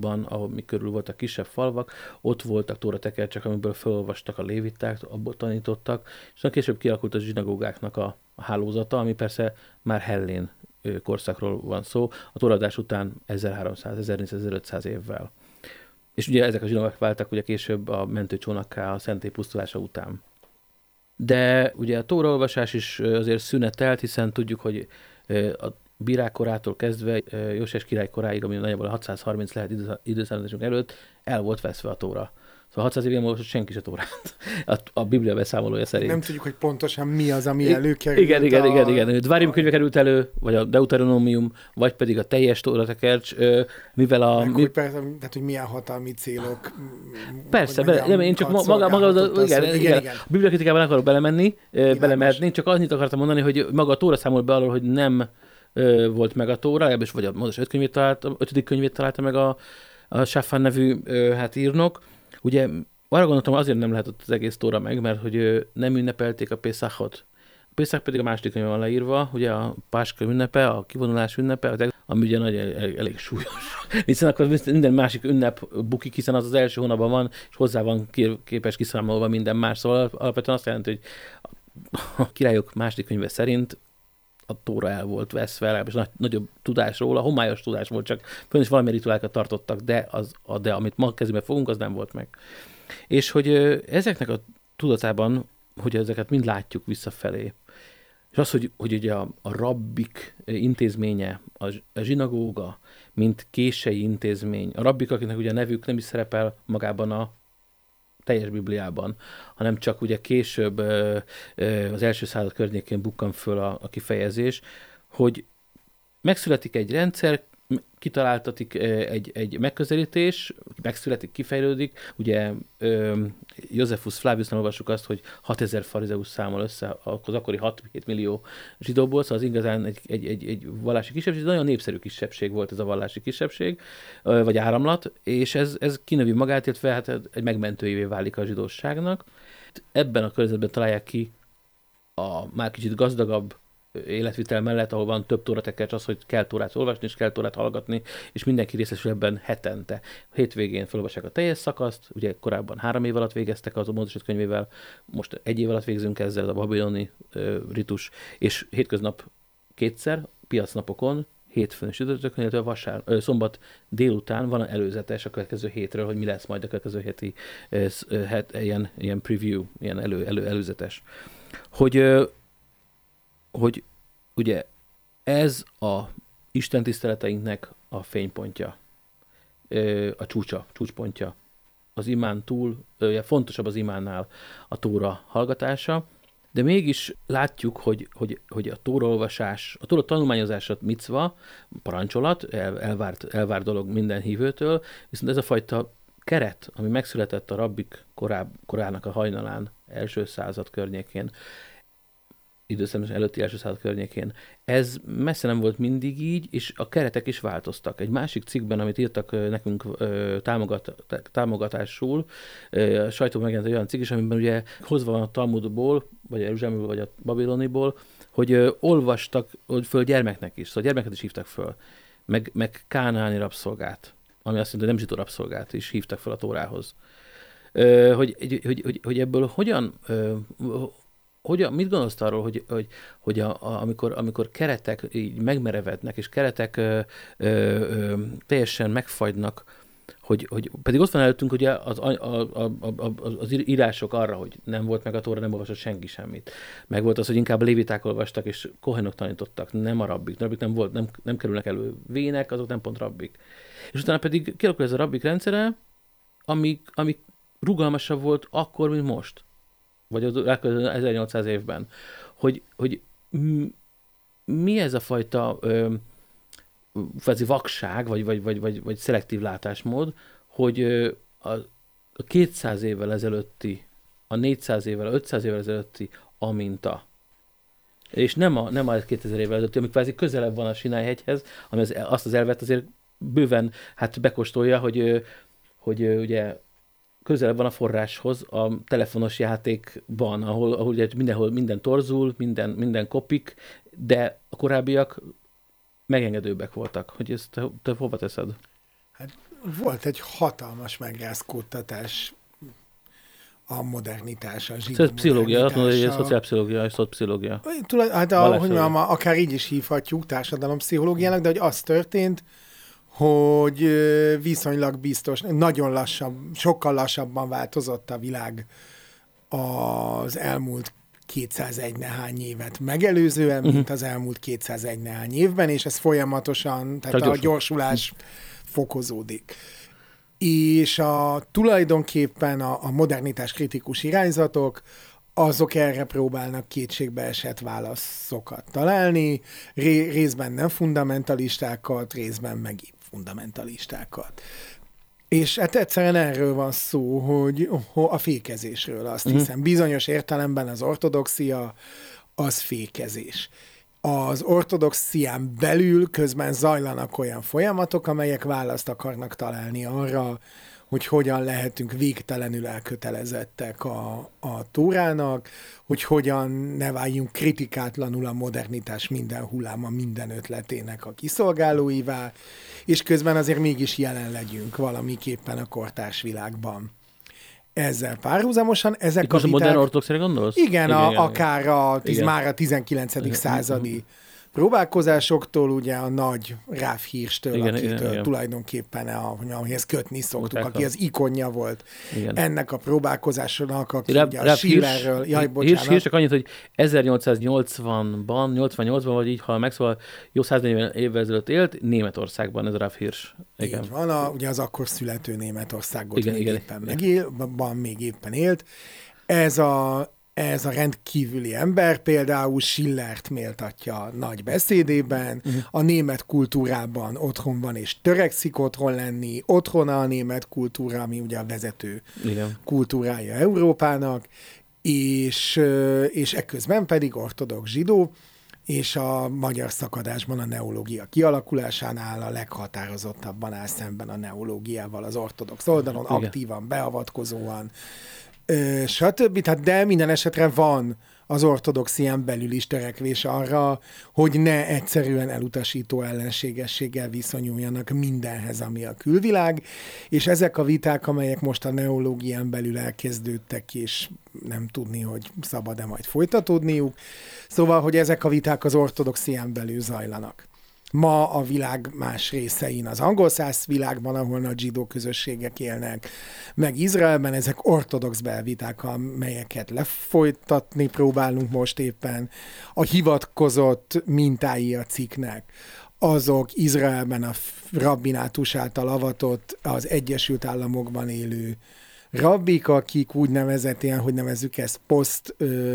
falvakban, ahol mi körül voltak kisebb falvak, ott voltak tóratekercsek, amiből felolvastak a léviták, abból tanítottak, és később kialakult a zsinagógáknak a hálózata, ami persze már hellén korszakról van szó, a tóradás után 1300, 1400, 1500 évvel. És ugye ezek a zsinagógák váltak ugye később a mentőcsónakká a szentély pusztulása után. De ugye a tóraolvasás is azért szünetelt, hiszen tudjuk, hogy a bírák korától kezdve József király koráig, ami nagyjából 630 lehet időszámításunk előtt, el volt veszve a tóra. Szóval 600 évig nem olvasott senki se tórát. A Biblia beszámolója szerint. Nem tudjuk, hogy pontosan mi az, ami előkerült. Igen. Dvárium könyve került elő, vagy a Deuteronomium, vagy pedig a teljes tóratekercs, mivel a... Tehát, hogy milyen hatalmi célok... Persze, én csak igen. A Biblia kritikában akarok belemenni, csak annyit akartam mondani, hogy maga a tóra számol be arról, hogy nem volt meg a tóra, legalábbis vagy a Mózes 5. könyvét találta meg a Sáfán nevű írnok. Ugye arra gondoltam, azért nem lehetett az egész tóra meg, mert hogy nem ünnepelték a Pészachot. A Pészach pedig a második könyvben van leírva, ugye a Páska ünnepe, a kivonulás ünnepe, ami ugye elég súlyos. Hiszen akkor minden másik ünnep bukik, hiszen az első hónapban van, és hozzá van képes kiszámolva minden más. Szóval alapvetően azt jelenti, hogy a királyok második könyve szerint a tóra el volt veszve, legalábbis nagyobb tudás róla, homályos tudás volt, csak fönn is valami rituálokat tartottak, de amit ma kezünkbe fogunk, az nem volt meg. És hogy ezeknek a tudatában, hogy ezeket mind látjuk visszafelé, és az, hogy ugye a rabbik intézménye, a zsinagóga, mint kései intézmény, a rabbik, akiknek ugye a nevük nem is szerepel magában a teljes Bibliában, hanem csak ugye később az első század környékén bukkan föl a kifejezés, hogy megszületik egy rendszer, kitaláltatik egy megközelítés, megszületik, kifejlődik, ugye Josephus Flaviusnál olvassuk azt, hogy 6000 farizeus számol össze az akkori 6-7 millió zsidóból, szóval az igazán egy vallási kisebbség, nagyon népszerű kisebbség volt ez a vallási kisebbség, vagy áramlat, és ez kinövi magát, illetve hát egy megmentőjévé válik a zsidóságnak. Ebben a környezetben találják ki a már kicsit gazdagabb életvitel mellett, ahol van több tóratekercs, az, hogy kell tórát olvasni, és kell tórát hallgatni, és mindenki részesül ebben hetente. Hétvégén felolvassák a teljes szakaszt, ugye korábban 3 év alatt végeztek az a Mózes 5 könyvével, most 1 év alatt végzünk ezzel, a babiloni ritus, és hétköznap 2-szer, piacnapokon, hétfőn és csütörtökön, illetve szombat délután van előzetes a következő hétről, hogy mi lesz majd a következő héti ilyen preview, ilyen előzetes. Hogy ugye ez a Isten tiszteleteinknek a fénypontja, a csúcspontja. Az imán túl, fontosabb az imánnál a tóra hallgatása, de mégis látjuk, hogy a tóraolvasás, a tóra tanulmányozása micva, parancsolat, elvárt dolog minden hívőtől, viszont ez a fajta keret, ami megszületett a rabbik korának a hajnalán, első század környékén, időszámítás előtti első század környékén. Ez messze nem volt mindig így, és a keretek is változtak. Egy másik cikkben, amit írtak nekünk támogatásul, a sajtóban megjelent egy olyan cikk is, amiben ugye hozva van a Talmudból, vagy a Jeruzsálemból, vagy a Babiloniból, hogy olvastak föl gyermeknek is, szóval gyermeket is hívtak föl, meg kánaáni rabszolgát, ami azt jelenti, hogy nem zsidó rabszolgát is hívtak föl a Tórához. Hogy ebből mit gondolsz arról, hogy amikor keretek így megmerevednek, és keretek teljesen megfagynak, hogy pedig ott van előttünk ugye az írások arra, hogy nem volt meg a Tóra, nem olvasott senki semmit. Meg volt az, hogy inkább a léviták olvastak, és kohenok tanítottak, nem a rabbik. A rabbik nem kerülnek elő vének, azok nem pont rabbik. És utána pedig kialakul ez a rabbik rendszere, ami rugalmasabb volt akkor, mint most. Vagy az 1800 évben, hogy mi ez a fajta vakság, vagy szelektív látásmód, hogy a 200 évvel ezelőtti, a 400 évvel, a 500 évvel ezelőtti a minta. És nem a 2000 évvel ezelőtti, ami kvázi közelebb van a Sinály-hegyhez, ami azt az elvet azért bőven bekóstolja, hogy ugye közelebb van a forráshoz a telefonos játékban, ahol ugye mindenhol minden torzul, minden kopik, de a korábbiak megengedőbbek voltak. Hogy ezt te hova teszed? Hát Volt egy hatalmas megrázkódtatás a modernitás, a zsidó pszichológia, azt mondod, hogy ez szociálpszichológia, és szociálpszichológia. Hát hogy mondjam, akár így is hívhatjuk társadalompszichológiának, de hogy az történt, hogy viszonylag biztos, nagyon lassan, sokkal lassabban változott a világ az elmúlt 201 nehány évet megelőzően, mint az elmúlt 201 nehány évben, és ez folyamatosan, tehát a gyorsulás fokozódik. És tulajdonképpen a modernitás kritikus irányzatok, azok erre próbálnak kétségbeesett válaszokat találni, részben nem fundamentalistákat, részben meg fundamentalistákat. És hát egyszerűen erről van szó, hogy a fékezésről, azt hiszem. Bizonyos értelemben az ortodoxia az fékezés. Az ortodoxián belül közben zajlanak olyan folyamatok, amelyek választ akarnak találni arra, hogy hogyan lehetünk végtelenül elkötelezettek a Tórának, hogy hogyan ne váljunk kritikátlanul a modernitás minden hulláma, minden ötletének a kiszolgálóivá, és közben azért mégis jelen legyünk valamiképpen a kortárs világban. Ezzel párhuzamosan ezek itt a viták... modern ortodoxra gondolsz? Igen, akár már a 19. századi próbálkozásoktól, ugye a nagy Rav Hirstől, akitől tulajdonképpen amihez kötni szoktuk, aki az ikonja volt ennek a próbálkozásnak, aki ugye a Schillerről... Hirsch csak annyit, hogy 1880-ban, 88-ban, vagy így, ha megszólal, jó 140 évvel ezelőtt élt, Németországban ez a Rav Hirsch. Igen. Így van, ugye az akkor születő Németországot még éppen élt. Ez a rendkívüli ember például Schillert méltatja nagy beszédében, a német kultúrában otthon van és törekszik otthon lenni, otthon a német kultúra, ami ugye a vezető kultúrája Európának, és ekközben pedig ortodox zsidó, és a magyar szakadásban a neológia kialakulásánál a leghatározottabban áll szemben a neológiával az ortodox oldalon, aktívan, beavatkozóan, stb. Tehát de minden esetre van az ortodoxián belül is törekvés arra, hogy ne egyszerűen elutasító ellenségességgel viszonyuljanak mindenhez, ami a külvilág, és ezek a viták, amelyek most a neológián belül elkezdődtek, és nem tudni, hogy szabad-e majd folytatódniuk. Szóval, hogy ezek a viták az ortodoxián belül zajlanak. Ma a világ más részein, az angolszász világban, ahol nagy zsidó közösségek élnek, meg Izraelben ezek ortodox belviták, amelyeket lefolytatni próbálunk most éppen. A hivatkozott mintái a cikknek, azok Izraelben a rabbinátus által avatott, az Egyesült Államokban élő rabbik, akik úgynevezett ilyen, hogy nevezzük ezt, poszt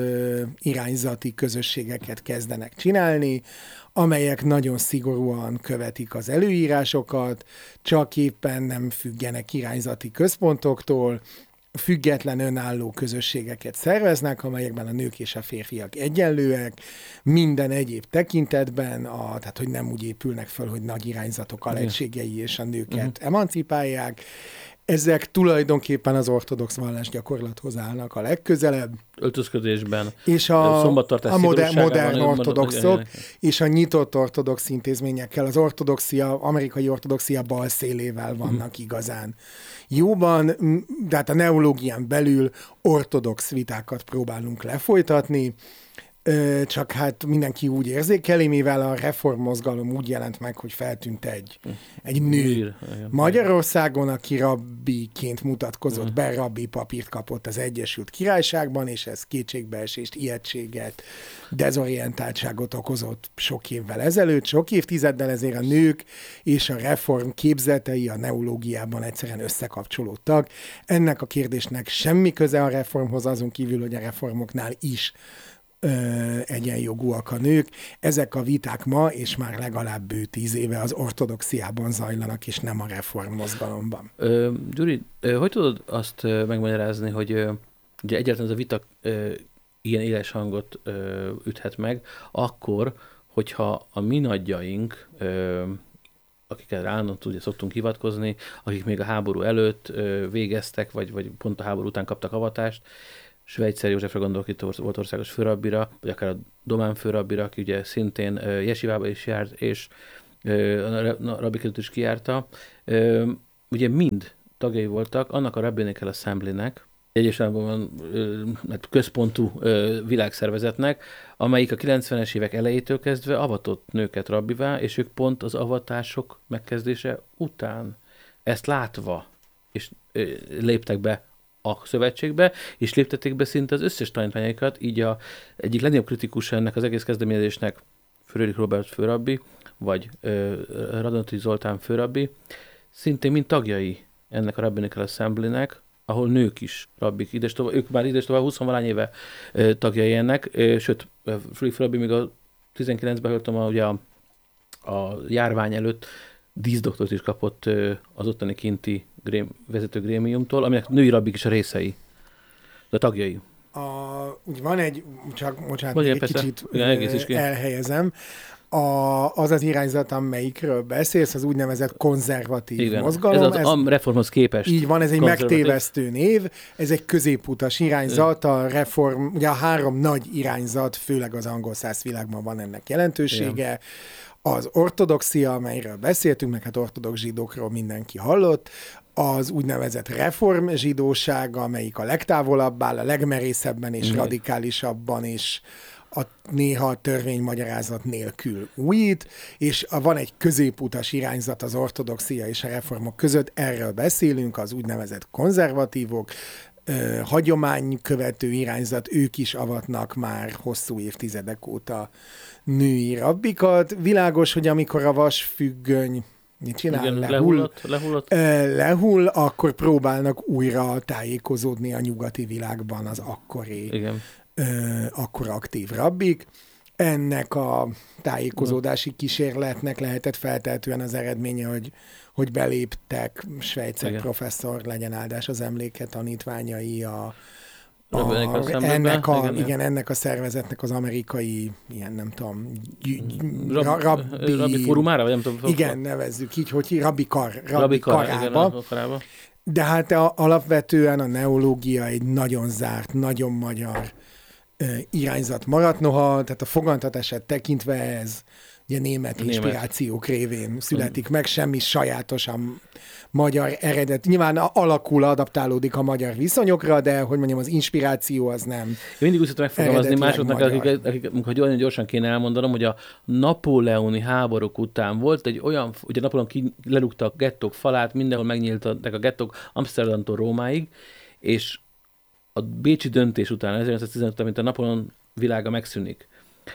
irányzati közösségeket kezdenek csinálni, amelyek nagyon szigorúan követik az előírásokat, csak éppen nem függenek irányzati központoktól, független önálló közösségeket szerveznek, amelyekben a nők és a férfiak egyenlőek, minden egyéb tekintetben, tehát hogy nem úgy épülnek föl, hogy nagy irányzatok alegységei és a nőket emancipálják. Ezek tulajdonképpen az ortodox vallásgyakorlathoz állnak a legközelebb. Öltözködésben. És a modern ortodoxok és a nyitott ortodox intézményekkel, az amerikai ortodoxia bal szélével vannak igazán jóban, de hát a neológián belül ortodox vitákat próbálunk lefolytatni, csak hát mindenki úgy érzékeli, mivel a reformmozgalom úgy jelent meg, hogy feltűnt egy nő Magyarországon, aki rabbiként mutatkozott be, rabbi papírt kapott az Egyesült Királyságban, és ez kétségbeesést, ijegységet, dezorientáltságot okozott sok évvel ezelőtt, sok évtizeddel, ezért a nők és a reform képzetei a neológiában egyszerűen összekapcsolódtak. Ennek a kérdésnek semmi köze a reformhoz, azon kívül, hogy a reformoknál is egyenjogúak a nők. Ezek a viták ma, és már legalább bő 10 éve az ortodoxiában zajlanak, és nem a reformmozgalomban. Gyuri, hogy tudod azt megmagyarázni, hogy ugye egyáltalán ez a vita ilyen éles hangot üthet meg, akkor, hogyha a mi nagyjaink, akikkel állandóan ugye szoktunk hivatkozni, akik még a háború előtt végeztek, vagy pont a háború után kaptak avatást, Schweitzer Józsefre gondolok, itt volt országos főrabbira, vagy akár a Domán főrabbira, aki ugye szintén Jesivába is járt, és a rabbi között is kijárta. ugye mind tagjai voltak annak a Rabbinical Assembly-nek, egyébként központú világszervezetnek, amelyik a 90-es évek elejétől kezdve avatott nőket rabbivá, és ők pont az avatások megkezdése után ezt látva, és léptek be a szövetségbe, és léptették be szinte az összes tanítványaikat, így egyik legnagyobb kritikus ennek az egész kezdeményezésnek Fröhlich Robert főrabbi, vagy Radonati Zoltán főrabbi, szintén mind tagjai ennek a Rabbinical Assembly-nek, ahol nők is rabbik, ők már ide és tovább 20-valány éve tagjai ennek, sőt, Fröhlich Rabbi még a 19-ben hallottam, ugye a járvány előtt díszdoktort is kapott az ottani kinti vezető grémiumtól, aminek női rabbik is a részei, de a tagjai. Van egy, bocsánat, egy kicsit elhelyezem, az az irányzat, amelyikről beszélsz, az úgynevezett konzervatív mozgalom. Ez a reformhoz képest. Így van, ez egy megtévesztő név, ez egy középutas irányzat, a reform, ugye a 3 nagy irányzat, főleg az angol-szász világban van ennek jelentősége. Igen. Az ortodoxia, amelyről beszéltünk, meg hát ortodox zsidókról mindenki hallott, az úgynevezett reform zsidóság, amelyik a legtávolabb áll, a legmerészebben és radikálisabban is, néha a törvénymagyarázat nélkül újít, és van egy középutas irányzat az ortodoxia és a reformok között, erről beszélünk, az úgynevezett konzervatívok, hagyománykövető irányzat, ők is avatnak már hosszú évtizedek óta női rabbikat. Világos, hogy amikor a vasfüggöny mit csinál? Igen, lehull, akkor próbálnak újra tájékozódni a nyugati világban az akkori akkor aktív rabbik. Ennek a tájékozódási kísérletnek lehetett feltehetően az eredménye, hogy beléptek Schweitzer professzor, legyen áldás az emléke tanítványai ennek a szervezetnek az amerikai, ilyen nem tudom, rabbi fórumára, vagy nem tudom. Igen, nevezzük így, hogy rabbi karába. De hát alapvetően a neológia egy nagyon zárt, nagyon magyar irányzat maradt, noha, tehát a fogantatását tekintve ez ugye német inspirációk révén születik meg, semmi sajátosan magyar eredet. Nyilván adaptálódik a magyar viszonyokra, de hogy mondjam, az inspiráció az nem. Én mindig úgy szoktam megfogalmazni másoknak, akik hogy olyan gyorsan kéne elmondanom, hogy a napóleoni háborúk után volt egy olyan, ugye Napóleon lelugta a gettók falát, mindenhol megnyíltak a gettók Amsterdamtól Rómáig, és a bécsi döntés után, 1915 után, mint a Napóleon világa megszűnik,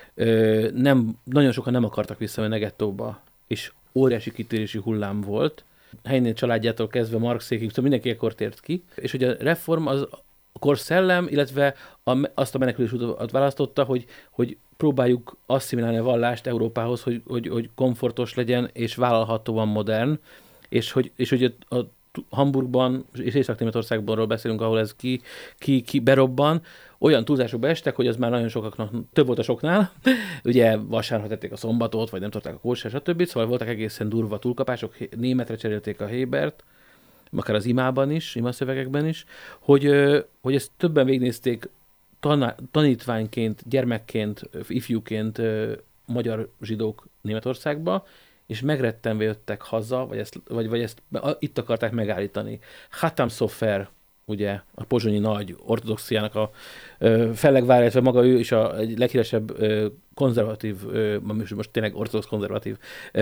nagyon sokan nem akartak visszamenni a gettóba, és óriási kitérési hullám volt. Heine családjától kezdve Marxékig, szóval mindenki ekkor tért ki, és hogy a reform az a korszellem, illetve azt a menekülés utat választotta, hogy próbáljuk asszimilálni a vallást Európához, hogy komfortos legyen, és vállalhatóan modern, és hogy a Hamburgban és Észak-Németországban beszélünk, ahol ez ki berobban, olyan túlzásokba estek, hogy az már nagyon sokaknak több volt a soknál. Ugye vasárnap tették a szombatot, vagy nem tartották a kósát, stb. Szóval voltak egészen durva túlkapások, németre cserélték a Hébert, akár az imában is, imaszövegekben is, hogy ezt többen végignézték tanítványként, gyermekként, ifjúként magyar zsidók Németországba, és megrettenve jöttek haza, vagy ezt itt akarták megállítani. Hatam Sofer, ugye a pozsonyi nagy ortodoxiának a fellegvár, illetve maga ő is a leghíresebb konzervatív, most tényleg ortodox konzervatív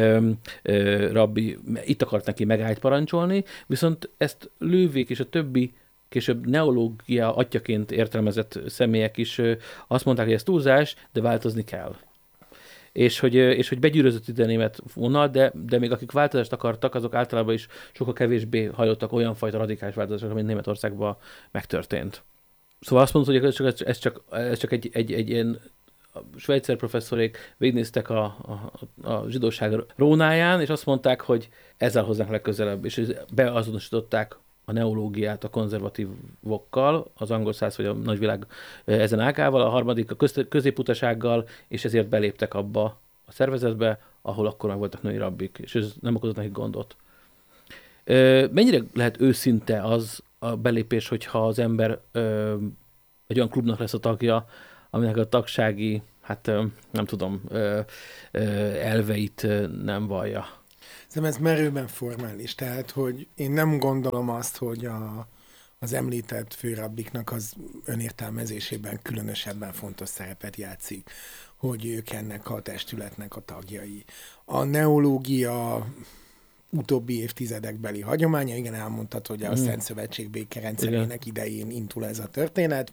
rabbi, itt akart neki megállt parancsolni, viszont ezt Lővék és a többi később neológia atyaként értelmezett személyek is azt mondták, hogy ez túlzás, de változni kell. És hogy begyűrözött ide német vonal, de még akik változást akartak, azok általában is sokkal kevésbé hajlottak olyan fajta radikális változásokra, mint Németországban megtörtént. Szóval azt mondod, hogy ez csak egy ilyen Schweitzer professzorék végignéztek a zsidóság rónáján, és azt mondták, hogy ezzel hozzánk legközelebb, és beazonosították a neológiát a konzervatívokkal, az angol-szász vagy a nagyvilág ezen ágával, a harmadik a középutasággal, és ezért beléptek abba a szervezetbe, ahol akkor már voltak női rabbik, és ez nem okozott nekik gondot. Mennyire lehet őszinte az a belépés, hogyha az ember egy olyan klubnak lesz a tagja, aminek a tagsági, hát nem tudom, elveit nem vallja? Szerintem ez merőben formális, tehát, hogy én nem gondolom azt, hogy az említett főrabbiknak az önértelmezésében különösebben fontos szerepet játszik, hogy ők ennek a testületnek a tagjai. A neológia utóbbi évtizedekbeli hagyománya, igen, elmondtad, hogy a Szent Szövetség békerendszerének idején indul ez a történet,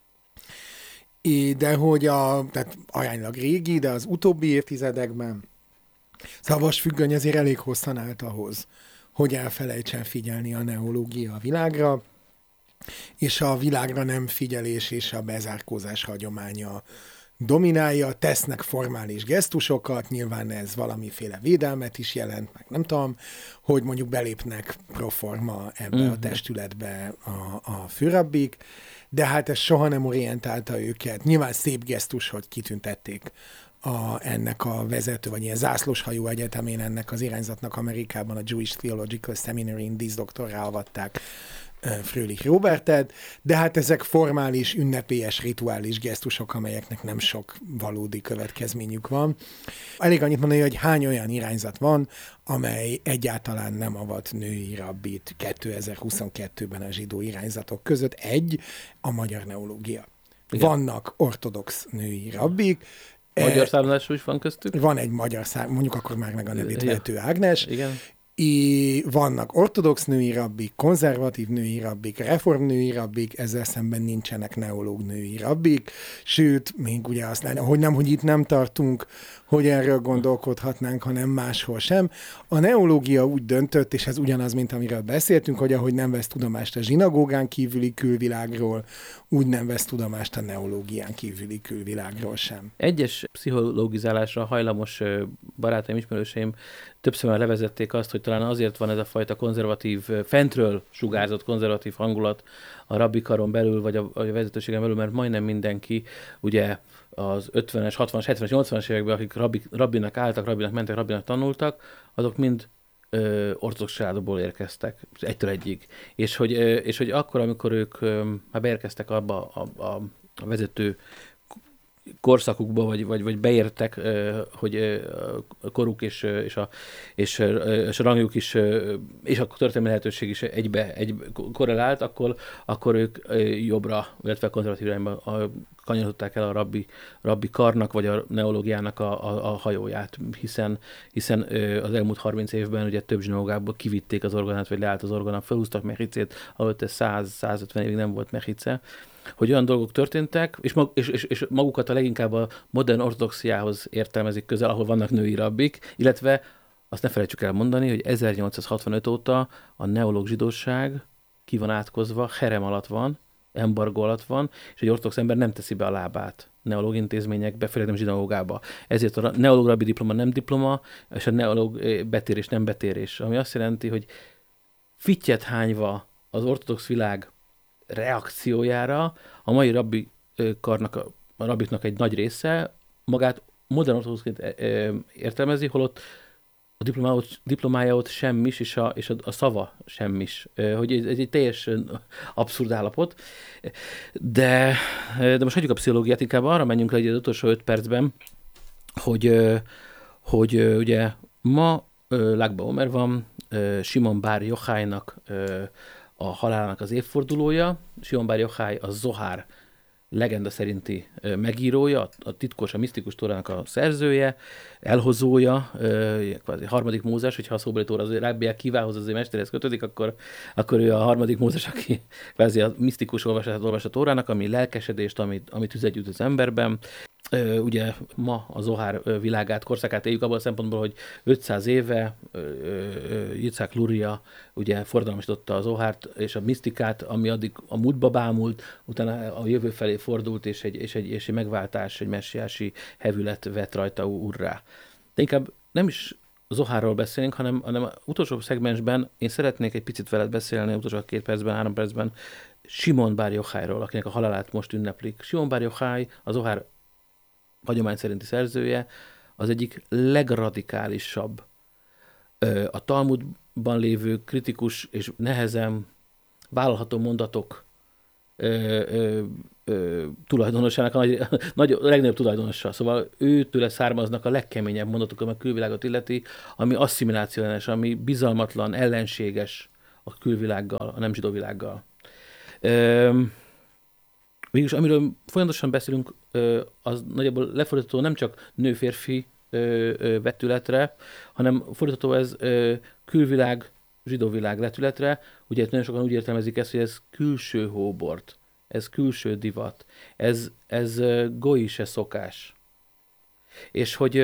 de hogy tehát aránylag régi, de az utóbbi évtizedekben Szavas Függöny azért elég hosszan állt ahhoz, hogy elfelejtsen figyelni a neológia a világra, és a világra nem figyelés és a bezárkózás hagyománya dominálja, tesznek formális gesztusokat, nyilván ez valamiféle védelmet is jelent, meg nem tudom, hogy mondjuk belépnek proforma ebbe a testületbe a főrabbik, de hát ez soha nem orientálta őket. Nyilván szép gesztus, hogy kitüntették ennek a vezető, vagy ilyen zászlóshajó egyetemén ennek az irányzatnak Amerikában a Jewish Theological Seminary-n díszdoktorrá avatták Fröhlich Robertet, de hát ezek formális, ünnepélyes, rituális gesztusok, amelyeknek nem sok valódi következményük van. Elég annyit mondani, hogy hány olyan irányzat van, amely egyáltalán nem avat női rabbit 2022-ben a zsidó irányzatok között. A magyar neológia. Igen. Vannak ortodox női rabbik, magyar származású is van köztük? Van egy magyar mondjuk akkor már meg a nevét Vető Ágnes. Igen. Vannak ortodox női rabbik, konzervatív női rabbik, reform női rabbik, ezzel szemben nincsenek neológ női rabbik, sőt, még ugye azt látni, hogy itt nem tartunk, hogy erről gondolkodhatnánk, hanem máshol sem. A neológia úgy döntött, és ez ugyanaz, mint amiről beszéltünk, hogy ahogy nem vesz tudomást a zsinagógán kívüli külvilágról, úgy nem vesz tudomást a neológián kívüli külvilágról sem. Egyes pszichológizálásra hajlamos barátaim, ismerőseim többször már levezették azt, hogy talán azért van ez a fajta konzervatív, fentről sugárzott konzervatív hangulat a rabbikaron belül, vagy a vezetőségen belül, mert majdnem mindenki, ugye az 50-es, 60-as, 70-es, 80-as években, akik rabbinak álltak, rabbinak mentek, rabbinak tanultak, azok mind ortodox családokból érkeztek, egytől egyig. És hogy akkor, amikor ők már beérkeztek abba a vezető korszakukba, vagy beértek, hogy a koruk és a rangjuk is, és a történelmi lehetőség is egy korrelált, akkor ők jobbra, illetve konzervatív irányba kanyarodták el a rabbi karnak, vagy a neológiának a hajóját, hiszen az elmúlt 30 évben ugye több zsinagógából kivitték az orgonát, vagy leállt az orgona, felhúztak mechicét, ahogy 100-150 évig nem volt mechice, hogy olyan dolgok történtek, és magukat a leginkább a modern ortodoxiához értelmezik közel, ahol vannak női rabbik, illetve azt ne felejtsük el mondani, hogy 1865 óta a neológ zsidóság ki van átkozva, herem alatt van, embargó alatt van, és egy ortodox ember nem teszi be a lábát neológ intézményekbe, főleg nem zsinagógába. Ezért a neológ rabbi diploma nem diploma, és a neológ betérés nem betérés, ami azt jelenti, hogy fittyet hányva az ortodox világ reakciójára a mai rabbiknak egy nagy része magát modern ortodoxként értelmezi, holott a diplomája ott semmis, és a szava semmis. Hogy ez egy teljesen abszurd állapot. De most hagyjuk a pszichológiát, inkább arra menjünk le az utolsó 5 percben, hogy ugye ma Lag BaOmer van, Simon Bar Yochainak a halálának az évfordulója. Simon Bar Yochai a Zohár legenda szerinti megírója, a titkos, a misztikus tórának a szerzője, elhozója, kvázi harmadik Mózes, hogyha a szóbeli tóra az rábbiák kivához az ő mesterhez kötődik, akkor ő a harmadik Mózes, aki kvázi a misztikus olvasatát olvas a tórának, ami lelkesedést, amit tüzet üt az emberben. Ugye ma a Zohár világát, korszakát éljük abban a szempontból, hogy 500 éve Yitzhak Luria ugye forradalmasította a Zohárt és a misztikát, ami addig a múltba bámult, utána a jövő felé fordult, és egy megváltás, egy messiási hevület vett rajta urrá. De inkább nem is Zohárról beszélünk, hanem az utolsó szegmensben én szeretnék egy picit veled beszélni, az utolsó 2 percben, 3 percben Simon Bar Yochairól, akinek a halálát most ünneplik. Simon Bar Yochai, a Zohár hagyomány szerinti szerzője, az egyik legradikálisabb a Talmudban lévő kritikus és nehezen vállalható mondatok tulajdonosának a legnagyobb tulajdonosa. Szóval őtőle származnak a legkeményebb mondatok, ami a külvilágot illeti, ami asszimilációellenes, ami bizalmatlan, ellenséges a külvilággal, a nem zsidó világgal. Végülis, amiről folyamatosan beszélünk, az nagyjából lefordítható nem csak nő-férfi vetületre, hanem fordítható ez külvilág, zsidó világ vetületre. Ugye nagyon sokan úgy értelmezik ezt, hogy ez külső hóbort, ez külső divat, ez goise szokás. És hogy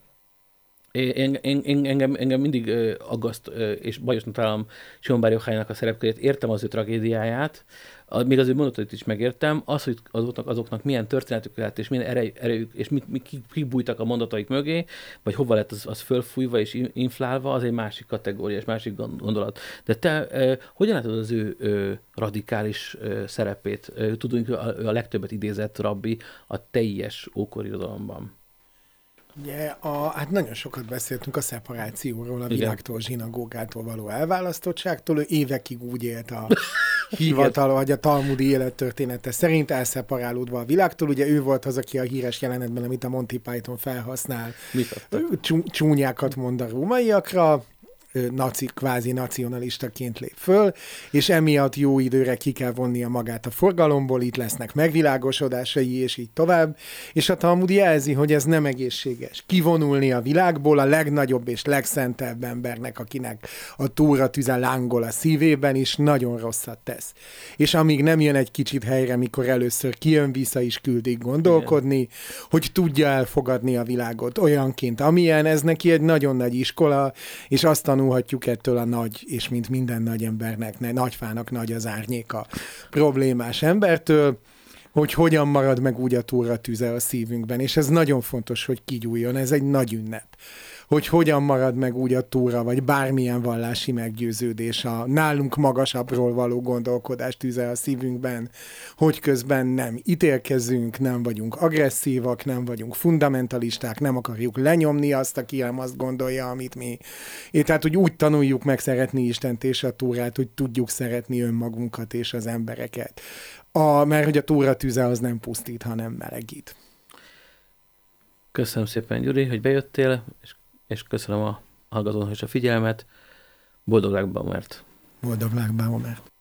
engem mindig aggaszt, és bajosnak találom Simon Bar Yochainak a szerepkörét, értem az ő tragédiáját, még az ő mondatait is megértem, az, hogy azoknak milyen történetük lehet, és milyen erejük, és kik bújtak a mondataik mögé, vagy hova lett az fölfújva és inflálva, az egy másik kategória, és másik gondolat. De te hogyan látod az ő radikális szerepét? Tudunk, a legtöbbet idézett rabbi a teljes ókori irodalomban. Ugye, hát nagyon sokat beszéltünk a szeparációról, a világtól, zsinagógától való elválasztottságtól. Ő évekig úgy élt a hivatal, vagy a talmudi élettörténete szerint, elszeparálódva a világtól. Ugye ő volt az, aki a híres jelenetben, amit a Monty Python felhasznál, csúnyákat mond a rómaiakra, kvázi nacionalistaként lép föl, és emiatt jó időre ki kell vonnia magát a forgalomból, itt lesznek megvilágosodásai, és így tovább. És a Talmud jelzi, hogy ez nem egészséges. Kivonulni a világból a legnagyobb és legszentebb embernek, akinek a tóra tüze lángol a szívében, is nagyon rosszat tesz. És amíg nem jön egy kicsit helyre, mikor először kijön, vissza is küldik gondolkodni, igen, hogy tudja elfogadni a világot olyanként, amilyen, ez neki egy nagyon nagy iskola, és azt tanulhatjuk ettől a nagy, és mint minden nagy embernek, nagyfának nagy az árnyéka problémás embertől, hogy hogyan marad meg úgy a tóra tüze a szívünkben, és ez nagyon fontos, hogy kigyújjon, ez egy nagy ünnep. Hogy hogyan marad meg úgy a tóra, vagy bármilyen vallási meggyőződés, a nálunk magasabbról való gondolkodás tüze a szívünkben, hogy közben nem ítélkezünk, nem vagyunk agresszívak, nem vagyunk fundamentalisták, nem akarjuk lenyomni azt, aki azt gondolja, amit mi. Tehát, hogy úgy tanuljuk meg szeretni Istent és a tórát, hogy tudjuk szeretni önmagunkat és az embereket. Mert hogy a tóra tüze az nem pusztít, hanem melegít. Köszönöm szépen, Gyuri, hogy bejöttél, és köszönöm a hallgatónak is a figyelmet. Boldog Lák Baumer! Boldog Lák Baumer!